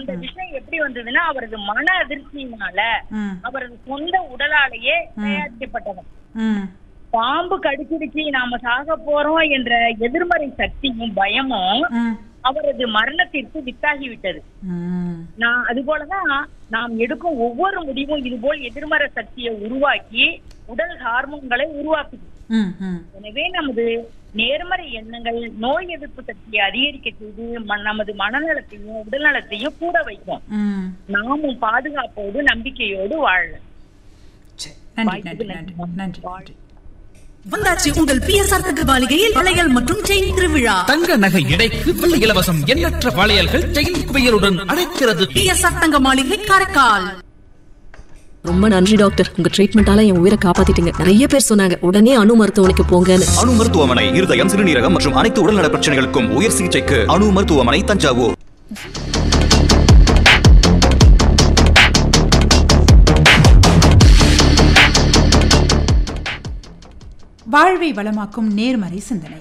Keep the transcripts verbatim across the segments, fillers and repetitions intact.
அந்த விஷயம் எப்படி வந்ததுன்னா அவரது மன அதிர்ச்சியினால அவரது சொந்த உடலாலேயே தயாரிக்கப்பட்டவர். பாம்பு கடிச்சிருச்சு நாம சாக போறோம் என்ற எதிர்மறை சக்தியும் பயமும் அவரது மரணத்திற்கு வித்தாகிவிட்டது. நான் அது போலதான் நாம் எடுக்கும் ஒவ்வொரு முடிவும் இதுபோல் எதிர்மறை சக்தியை உருவாக்கி உடல் ஹார்மோன்களை உருவாக்குது. எனவே நமது நேர்மறை எண்ணங்கள் நோய் எதிர்ப்பு சக்தியை அதிகரிக்க செய்து நமது மனநலத்தையும் உடல் நலத்தையும் கூட வைக்கும். நாமும் பாதுகாப்போடு நம்பிக்கையோடு வாழலாம். வந்தாச்சு உங்கள் பிஎஸ்ஆர் தங்க மாளிகையில் வளையல் மற்றும் செயின் திருவிழா. தங்க நகை எடைக்கு வெள்ளி இலவசம். எண்ணற்ற வளையல்கள் செயின் குவியலுடன் அழைக்கிறது. பிஎஸ்ஆர் தங்க மாளிகை காரைக்கால். ரொம்ப நன்றி டாக்டர், உங்க ட்ரீட்மெண்டால என் உயிரை காப்பாத்திட்டீங்க. நிறைய பேர் சொன்னாங்க உடனே அணு மருத்துவமனைக்கு போங்கன்னு. அணு மருத்துவமனை இருதயம், சிறுநீரகம் மற்றும் அனைத்து உடல்நல பிரச்சனைகளுக்கும் உயர் சிகிச்சைக்கு அணு மருத்துவமனை, தஞ்சாவூர். வாழ்வை வளமாக்கும் நேர்மறை சிந்தனை.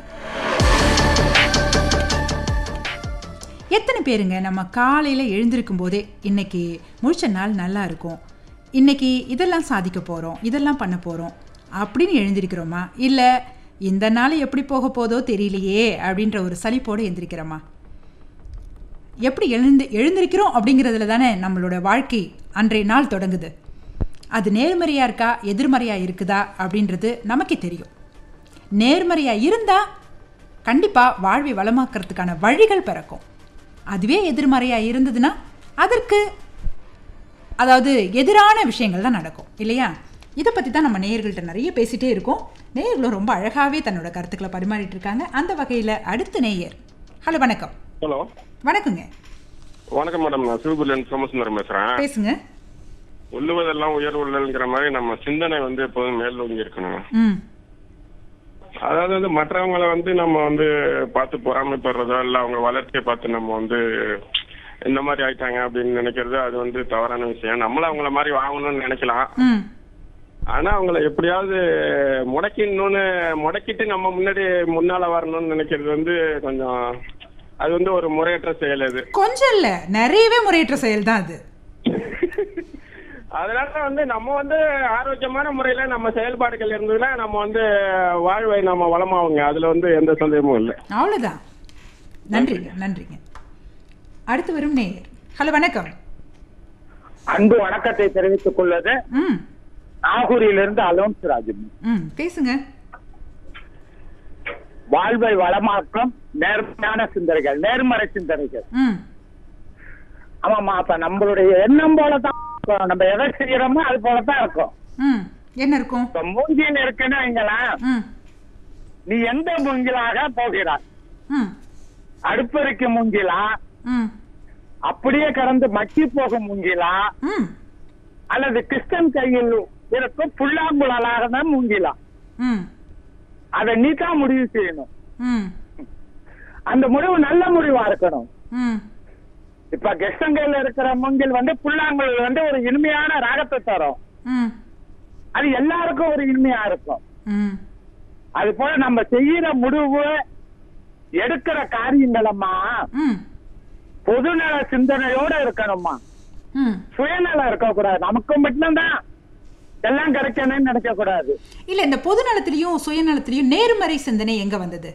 எத்தனை பேருங்க நம்ம காலையில் எழுந்திருக்கும் போதே இன்னைக்கு முழிச்ச நாள் நல்லா இருக்கும், இன்னைக்கு இதெல்லாம் சாதிக்க போகிறோம், இதெல்லாம் பண்ண போகிறோம் அப்படின்னு எழுந்திருக்கிறோமா? இல்லை இந்த நாள் எப்படி போக போதோ தெரியலையே அப்படின்ற ஒரு சலிப்போடு எழுந்திருக்கிறோமா? எப்படி எழுந்து எழுந்திருக்கிறோம் அப்படிங்கிறதுல தானே நம்மளோட வாழ்க்கை அன்றைய நாள் தொடங்குது. அது நேர்மறையாக இருக்கா எதிர்மறையாக இருக்குதா அப்படின்றது நமக்கே தெரியும். நேர்மறையாக இருந்தால் கண்டிப்பாக வாழ்வை வளமாக்கிறதுக்கான வழிகள் பிறக்கும். அதுவே எதிர்மறையாக இருந்ததுன்னா அதற்கு அதாவது எதிரான விஷயங்கள் தான் நடக்கும் இல்லையா? இதை பற்றி தான் நம்ம நேயர்கள்ட்ட நிறைய பேசிகிட்டே இருக்கோம். நேயர்களும் ரொம்ப அழகாகவே தன்னோட கருத்துக்களை பரிமாறிட்டு இருக்காங்க. அந்த வகையில் அடுத்த நேயர். ஹலோ, வணக்கம். ஹலோ, வணக்கங்க. வணக்கம் மேடம், நான் சிவபுரியன் சோமசுந்தரம் பேசுகிறேன். பேசுங்க. உள்ளுவதெல்லாம் உயர் உள்ளங்கிற மாதிரி நம்ம சிந்தனை வந்து எப்போதும் மேலோங்கி இருக்கணும். ம் அதாவது வந்து மற்றவங்களை வந்து நம்ம வந்து பார்த்து பொறாமைப்படுறதோ இல்லை அவங்க வளர்ச்சியை பார்த்து நம்ம வந்து இந்த மாதிரி ஆயிட்டாங்க அப்படின்னு நினைக்கிறது அது வந்து தவறான விஷயம். நம்மளும் அவங்கள மாதிரி வாங்கணும்னு நினைக்கலாம். ஆனா அவங்கள எப்படியாவது முடக்கிடணும்னு முடக்கிட்டு நம்ம முன்னாடி முன்னால வரணும்னு நினைக்கிறது வந்து கொஞ்சம் அது வந்து ஒரு முறையற்ற செயல். அது கொஞ்சம் இல்ல, நிறையவே முறையற்ற செயல் தான் அது. அதனால வந்து நம்ம வந்து ஆரோக்கியமான முறையில நம்ம செயல்பாடுகள் இருந்ததுன்னா நம்ம வந்து வாழ்வை நம்ம வளமாவுங்க. அதுல வந்து எந்த சந்தேகமும் இல்லை. அவ்வளவுதான். நன்றிங்க, நன்றிங்க. அடுத்து வரும் நேயர். ஹலோ, வணக்கம். அன்பு வணக்கத்தை தெரிவித்துக் கொள்வது நாகூரிலிருந்து அலோன்ஸ் ராஜு. ம் பேசுங்க. வாழ்வை வளமாக்கும் நேர்மையான சிந்தனைகள், நேர்மறை சிந்தனைகள். ஆமாமா, அப்ப நம்மளுடைய எண்ணம் போலதான் நம்ம எதை செய்யறோமோ அது போலதான் இருக்கும். என்ன இருக்கும்? மூங்கில் இருக்குன்னு வைங்களேன், நீ எந்த மூங்கிலாக போகிறாய்? அடுப்பறிக்கு மூங்கிலா, அப்படியே கடந்து மக்கி போகும் மூங்கிலா, அல்லது கிருஷ்ணன் கையில் இருக்கும் புல்லாங்குழலாக தான் மூங்கிலா? அதை நீ தான் முடிவு செய்யணும். அந்த முடிவு நல்ல முடிவா இருக்கணும். இப்ப கிருஷ்ணங்கையில இருக்கிற மூங்கில் வந்து புல்லாங்குழல் வந்து ஒரு இனிமையான ராகத்தை தரும். அது எல்லாருக்கும் ஒரு இனிமையா இருக்கும். அது போல நம்ம செய்யற முடிவு, எடுக்கிற காரியங்களம்மா பொதுநல சிந்தனையோட இருக்கணும்மா. சுயநலம் இருக்க கூடாது. நமக்கு மட்டும்தான் எல்லாம் கிடைக்கணும்னு நினைக்க கூடாது. இல்ல, இந்த பொதுநலத்திலையும் சுயநலத்திலையும் நேர்மறை சிந்தனை எங்க வந்தது?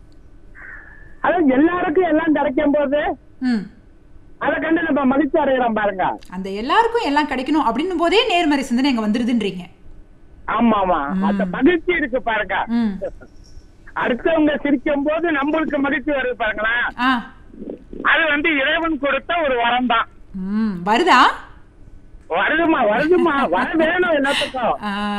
அது எல்லாருக்கும் எல்லாம் கிடைக்கும் போது அதை கண்டு நம்ம மகிழ்ச்சி அடைகிறோம் பாருங்க. அந்த எல்லாருக்கும் எல்லாம் கிடைக்கணும் அப்படின்னும் போதே நேர்மறை சிந்தனை எங்க வந்துருதுன்றீங்க. ஆமா ஆமா, அந்த மகிழ்ச்சி இருக்கு பாருங்க. அடுத்தவங்க சிரிக்கும் போது நம்மளுக்கு மகிழ்ச்சி வருது பாருங்களா, அது வந்து இறைவன் கொடுத்த ஒரு வரம் தான். வருதா? வருதுமா வருதுமா வர வேணும் எல்லாத்துக்கும்.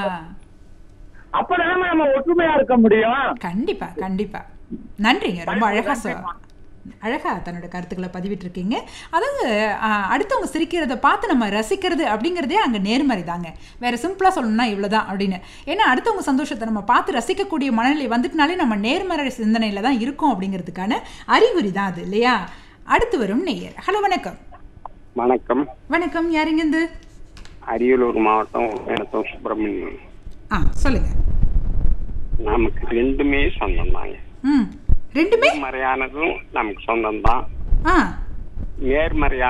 அப்பதான் நம்ம ஒற்றுமையா இருக்க முடியும். கண்டிப்பா கண்டிப்பா. நன்றிங்க, ரொம்ப அழகா சொல்ல அழகா தன்னோட கருத்துக்களை பதிவிட்டு இருக்கீங்க. அதாவது அடுத்தவங்க சிரிக்கிறத பார்த்து நம்ம ரசிக்கிறது அப்படிங்கிறதே அங்கே நேர்மறை தாங்க. வேற சிம்பிளா சொல்லணும்னா இவ்வளவுதான் அப்படின்னு. ஏன்னா அடுத்தவங்க சந்தோஷத்தை நம்ம பார்த்து ரசிக்கக்கூடிய மனநிலை வந்துட்டுனாலே நம்ம நேர்மறை சிந்தனையில தான் இருக்கும் அப்படிங்கிறதுக்கான அறிகுறி தான் அது இல்லையா? அடுத்து வரும் நேயர். ஹலோ, வணக்கம். வணக்கம். வணக்கம். யாருங்க இருந்து? அரியலூர் மாவட்டம் சுப்பிரமணியம். ஆ சொல்லுங்க. நமக்கு ரெண்டுமே சொந்தம் தாங்க. ம் ரெண்டுமே நேர்மறையானதும் நமக்கு சொந்தம் தான். ஆ நேர்மறையான